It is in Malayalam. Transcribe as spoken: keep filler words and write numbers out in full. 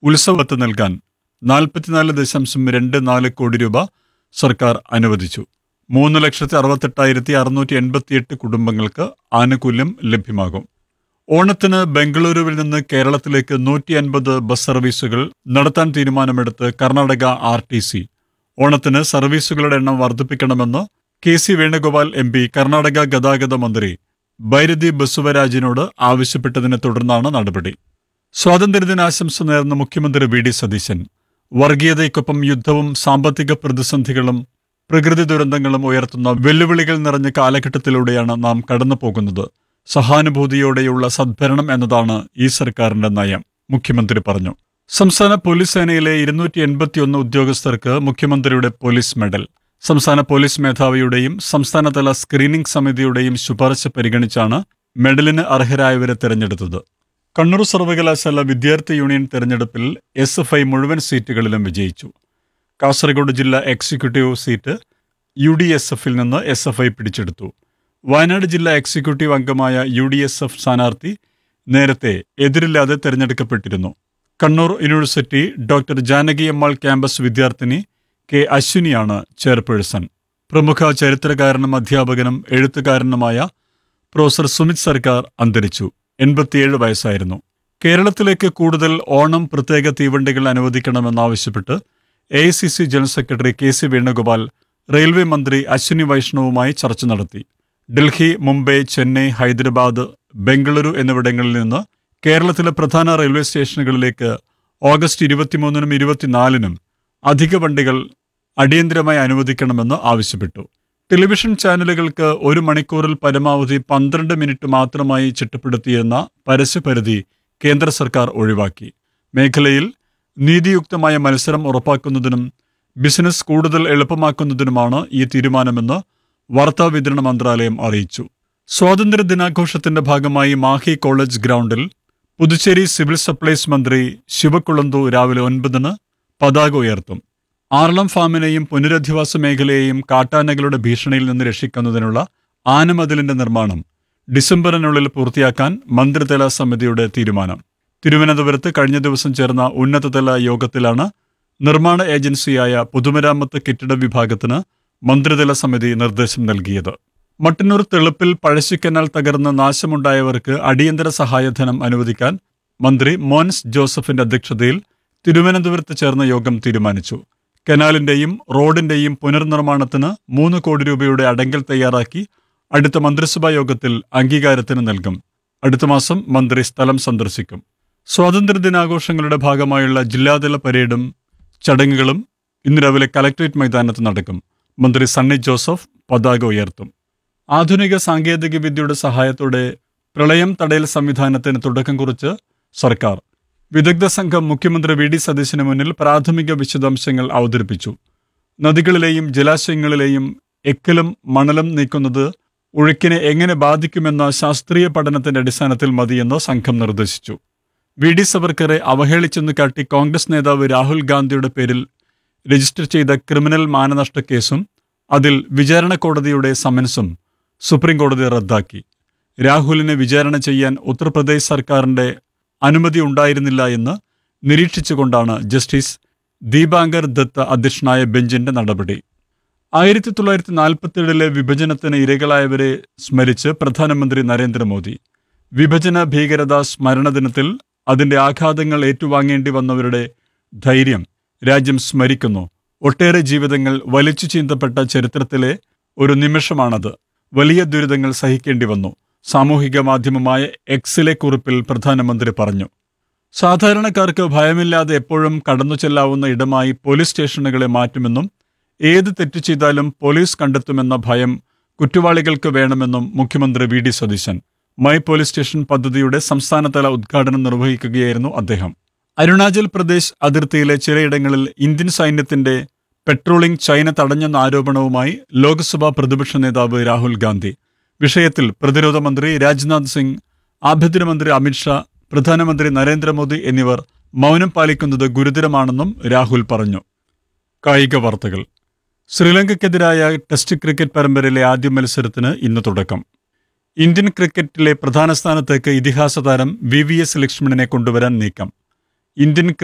ഉത്സവത്ത് നൽകാൻ നാൽപ്പത്തിനാല് ദശാംശം രണ്ട് നാല് കോടി രൂപ സർക്കാർ അനുവദിച്ചു. മൂന്ന് ലക്ഷത്തി അറുപത്തെട്ടായിരത്തി അറുന്നൂറ്റി എൺപത്തിയെട്ട് കുടുംബങ്ങൾക്ക് ആനുകൂല്യം ലഭ്യമാകും. ഓണത്തിന് ബംഗളൂരുവിൽ നിന്ന് കേരളത്തിലേക്ക് നൂറ്റി അൻപത് ബസ് സർവീസുകൾ നടത്താൻ തീരുമാനമെടുത്ത് കർണാടക ആർ ടി സി. ഓണത്തിന് സർവീസുകളുടെ എണ്ണം വർദ്ധിപ്പിക്കണമെന്ന് K C Venugopal M P Karnataka ഗതാഗത മന്ത്രി ബൈരതി ബസുവരാജിനോട് ആവശ്യപ്പെട്ടതിനെ തുടർന്നാണ് നടപടി. സ്വാതന്ത്ര്യദിനാശംസ നേർന്ന മുഖ്യമന്ത്രി വി ഡി സതീശൻ വർഗീയതയ്ക്കൊപ്പം യുദ്ധവും സാമ്പത്തിക പ്രതിസന്ധികളും പ്രകൃതി ദുരന്തങ്ങളും ഉയർത്തുന്ന വെല്ലുവിളികൾ നിറഞ്ഞ കാലഘട്ടത്തിലൂടെയാണ് നാം കടന്നു പോകുന്നത്. സഹാനുഭൂതിയോടെയുള്ള സദ്ഭരണം എന്നതാണ് ഈ സർക്കാരിന്റെ നയം, മുഖ്യമന്ത്രി പറഞ്ഞു. സംസ്ഥാന പോലീസ് സേനയിലെ ഇരുന്നൂറ്റി എൺപത്തിയൊന്ന് ഉദ്യോഗസ്ഥർക്ക് മുഖ്യമന്ത്രിയുടെ പോലീസ് മെഡൽ. സംസ്ഥാന പോലീസ് മേധാവിയുടെയും സംസ്ഥാനതല സ്ക്രീനിംഗ് സമിതിയുടെയും ശുപാർശ പരിഗണിച്ചാണ് മെഡലിന് അർഹരായവരെ തെരഞ്ഞെടുത്തത്. കണ്ണൂർ സർവകലാശാല വിദ്യാർത്ഥി യൂണിയൻ തെരഞ്ഞെടുപ്പിൽ എസ് എഫ് ഐ മുഴുവൻ സീറ്റുകളിലും വിജയിച്ചു. കാസർഗോഡ് ജില്ലാ executive seat U D S എഫിൽ നിന്ന് എസ് എഫ് ഐ പിടിച്ചെടുത്തു. വയനാട് ജില്ലാ എക്സിക്യൂട്ടീവ് അംഗമായ യു ഡി എസ് എഫ് സ്ഥാനാർത്ഥി നേരത്തെ എതിരില്ലാതെ തെരഞ്ഞെടുക്കപ്പെട്ടിരുന്നു. Kannur university doctor Janaki Ammal campus വിദ്യാർത്ഥിനി കെ അശ്വിനിയാണ് ചെയർപേഴ്സൺ. പ്രമുഖ ചരിത്രകാരനും അധ്യാപകനും എഴുത്തുകാരനുമായ പ്രൊഫസർ സുമിത് സർക്കാർ അന്തരിച്ചു. എൺപത്തിയേഴ് വയസ്സായിരുന്നു. കേരളത്തിലേക്ക് കൂടുതൽ ഓണം പ്രത്യേക തീവണ്ടികൾ അനുവദിക്കണമെന്നാവശ്യപ്പെട്ട് A I C C general secretary K C Venugopal railway മന്ത്രി അശ്വിനി വൈഷ്ണവുമായി ചർച്ച നടത്തി. ഡൽഹി, മുംബൈ, ചെന്നൈ, ഹൈദരാബാദ്, ബംഗളൂരു എന്നിവിടങ്ങളിൽ നിന്ന് കേരളത്തിലെ പ്രധാന റെയിൽവേ സ്റ്റേഷനുകളിലേക്ക് ഓഗസ്റ്റ് ഇരുപത്തിമൂന്നിനും ഇരുപത്തിനാലിനും അധിക വണ്ടികൾ അടിയന്തരമായി അനുവദിക്കണമെന്ന് ആവശ്യപ്പെട്ടു. ടെലിവിഷൻ ചാനലുകൾക്ക് ഒരു മണിക്കൂറിൽ പരമാവധി പന്ത്രണ്ട് മിനിറ്റ് മാത്രമായി ചിട്ടപ്പെടുത്തിയിരുന്ന പരസ്യപരിധി കേന്ദ്ര സർക്കാർ ഒഴിവാക്കി. മേഖലയിൽ നീതിയുക്തമായ മത്സരം ഉറപ്പാക്കുന്നതിനും ബിസിനസ് കൂടുതൽ എളുപ്പമാക്കുന്നതിനുമാണ് ഈ തീരുമാനമെന്ന് വാർത്താവിതരണ മന്ത്രാലയം അറിയിച്ചു. സ്വാതന്ത്ര്യ ദിനാഘോഷത്തിന്റെ ഭാഗമായി മാഹി കോളേജ് ഗ്രൗണ്ടിൽ പുതുച്ചേരി സിവിൽ സപ്ലൈസ് മന്ത്രി ശിവക്കുളന്തു രാവിലെ ഒൻപതിന് പതാക ഉയർത്തും. ആറളം ഫാമിനെയും പുനരധിവാസ മേഖലയെയും കാട്ടാനകളുടെ ഭീഷണിയിൽ നിന്ന് രക്ഷിക്കുന്നതിനുള്ള ആനമതിലിന്റെ നിർമ്മാണം ഡിസംബറിനുള്ളിൽ പൂർത്തിയാക്കാൻ മന്ത്രിതല സമിതിയുടെ തീരുമാനം. തിരുവനന്തപുരത്ത് കഴിഞ്ഞ ദിവസം ചേർന്ന ഉന്നതതല യോഗത്തിലാണ് നിർമ്മാണ ഏജൻസിയായ പൊതുമരാമത്ത് കെട്ടിട വിഭാഗത്തിന് മന്ത്രിതല സമിതി നിർദ്ദേശം നൽകിയത്. മട്ടന്നൂർ തെളുപ്പിൽ പഴശ്ശിക്കനാൽ തകർന്ന് നാശമുണ്ടായവർക്ക് അടിയന്തര സഹായധനം അനുവദിക്കാൻ മന്ത്രി മോൻസ് ജോസഫിന്റെ അധ്യക്ഷതയിൽ തിരുവനന്തപുരത്ത് ചേർന്ന യോഗം തീരുമാനിച്ചു. കനാലിന്റെയും റോഡിന്റെയും പുനർനിർമ്മാണത്തിന് മൂന്ന് കോടി രൂപയുടെ അടങ്കൽ തയ്യാറാക്കി അടുത്ത മന്ത്രിസഭാ യോഗത്തിൽ അംഗീകാരത്തിന് നൽകും. അടുത്ത മാസം മന്ത്രി സ്ഥലം സന്ദർശിക്കും. സ്വാതന്ത്ര്യദിനാഘോഷങ്ങളുടെ ഭാഗമായുള്ള ജില്ലാതല പരേഡും ചടങ്ങുകളും ഇന്ന് രാവിലെ കലക്ട്രേറ്റ് മൈതാനത്ത് നടക്കും. മന്ത്രി സണ്ണി ജോസഫ് പതാക ഉയർത്തും. ആധുനിക സാങ്കേതിക വിദ്യയുടെ സഹായത്തോടെ പ്രളയം തടയൽ സംവിധാനത്തിന് തുടക്കം കുറിച്ച് സർക്കാർ. വിദഗ്ധ സംഘം മുഖ്യമന്ത്രി വി ഡി സതീശന് മുന്നിൽ പ്രാഥമിക വിശദാംശങ്ങൾ അവതരിപ്പിച്ചു. നദികളിലെയും ജലാശയങ്ങളിലെയും എക്കലും മണലും നീക്കുന്നത് ഒഴുക്കിനെ എങ്ങനെ ബാധിക്കുമെന്ന ശാസ്ത്രീയ പഠനത്തിന്റെ അടിസ്ഥാനത്തിൽ മതിയെന്ന് സംഘം നിർദ്ദേശിച്ചു. വി ഡി സവർക്കറെ അവഹേളിച്ചെന്ന് കാട്ടി കോൺഗ്രസ് നേതാവ് രാഹുൽ ഗാന്ധിയുടെ പേരിൽ രജിസ്റ്റർ ചെയ്ത ക്രിമിനൽ മാനനഷ്ട കേസും അതിൽ വിചാരണ കോടതിയുടെ സമൻസും സുപ്രീം കോടതി റദ്ദാക്കി. രാഹുലിനെ വിചാരണ ചെയ്യാൻ ഉത്തർപ്രദേശ് സർക്കാരിന്റെ അനുമതി ഉണ്ടായിരുന്നില്ല എന്ന് നിരീക്ഷിച്ചുകൊണ്ടാണ് ജസ്റ്റിസ് ദീപാങ്കർ ദത്ത അധ്യക്ഷനായ ബെഞ്ചിന്റെ നടപടി. ആയിരത്തി തൊള്ളായിരത്തി നാൽപ്പത്തിയേഴിലെ വിഭജനത്തിന് ഇരകളായവരെ സ്മരിച്ച് പ്രധാനമന്ത്രി നരേന്ദ്രമോദി. വിഭജന ഭീകരതാ സ്മരണ ദിനത്തിൽ അതിന്റെ ആഘാതങ്ങൾ ഏറ്റുവാങ്ങേണ്ടി വന്നവരുടെ ധൈര്യം രാജ്യം സ്മരിക്കുന്നു. ഒട്ടേറെ ജീവിതങ്ങൾ വലിച്ചു ചീന്തപ്പെട്ട ചരിത്രത്തിലെ ഒരു നിമിഷമാണത്. വലിയ ദുരിതങ്ങൾ സഹിക്കേണ്ടി വന്നു. സാമൂഹിക മാധ്യമമായ എക്സിലെ കുറിപ്പിൽ പ്രധാനമന്ത്രി പറഞ്ഞു. സാധാരണക്കാർക്ക് ഭയമില്ലാതെ എപ്പോഴും കടന്നു ചെല്ലാവുന്ന ഇടമായി പോലീസ് സ്റ്റേഷനുകളെ മാറ്റുമെന്നും ഏത് തെറ്റ് ചെയ്താലും പോലീസ് കണ്ടെത്തുമെന്ന ഭയം കുറ്റവാളികൾക്ക് വേണമെന്നും മുഖ്യമന്ത്രി V D Satheesan. My police station പദ്ധതിയുടെ സംസ്ഥാനതല ഉദ്ഘാടനം നിർവഹിക്കുകയായിരുന്നു അദ്ദേഹം. അരുണാചൽ പ്രദേശ് അതിർത്തിയിലെ ചിലയിടങ്ങളിൽ ഇന്ത്യൻ സൈന്യത്തിന്റെ പെട്രോളിംഗ് ചൈന തടഞ്ഞെന്ന ആരോപണവുമായി ലോക്സഭാ പ്രതിപക്ഷ നേതാവ് രാഹുൽ ഗാന്ധി. വിഷയത്തിൽ പ്രതിരോധ മന്ത്രി രാജ്നാഥ് സിംഗ്, ആഭ്യന്തരമന്ത്രി അമിത്ഷാ, പ്രധാനമന്ത്രി നരേന്ദ്രമോദി എന്നിവർ മൗനം പാലിക്കുന്നത് ഗുരുതരമാണെന്നും രാഹുൽ പറഞ്ഞു. കായിക വാർത്തകൾ. ശ്രീലങ്കയ്ക്കെതിരായ ടെസ്റ്റ് ക്രിക്കറ്റ് പരമ്പരയിലെ ആദ്യ മത്സരത്തിന് ഇന്ന് തുടക്കം. ഇന്ത്യൻ ക്രിക്കറ്റിലെ പ്രധാന സ്ഥാനത്തേക്ക് ഇതിഹാസ താരം വി വി എസ് ലക്ഷ്മണനെ കൊണ്ടുവരാൻ നീക്കം. ഇന്ത്യൻ